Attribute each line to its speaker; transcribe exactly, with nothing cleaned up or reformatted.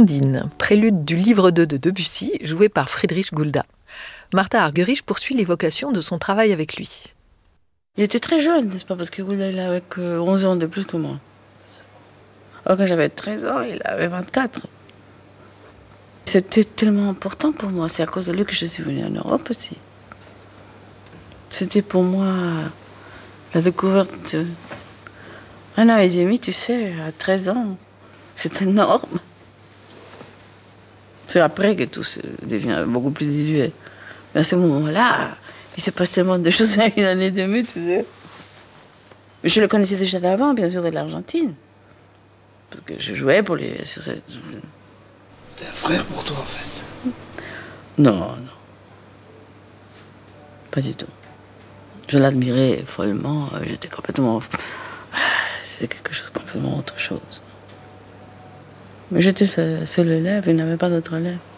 Speaker 1: Ondine, prélude du livre deux de Debussy, joué par Friedrich Gulda. Martha Argerich poursuit l'évocation de son travail avec lui.
Speaker 2: Il était très jeune, n'est-ce pas? Parce que Gulda, il avait onze ans de plus que moi. Alors, quand j'avais treize ans, il avait vingt-quatre. C'était tellement important pour moi. C'est à cause de lui que je suis venue en Europe aussi. C'était pour moi la découverte. Un an et demi, tu sais, à treize ans, c'est énorme. C'est après que tout devient beaucoup plus dilué. Mais à ce moment-là, il se passe tellement de choses à une année et demie, tu sais. Je le connaissais déjà d'avant, bien sûr, de l'Argentine. Parce que je jouais pour les... Sur cette...
Speaker 3: C'était un frère pour toi, en fait?
Speaker 2: Non, non. Pas du tout. Je l'admirais follement. J'étais complètement... C'est quelque chose, complètement autre chose. Mais j'étais seul élève, il n'avait pas d'autre élève.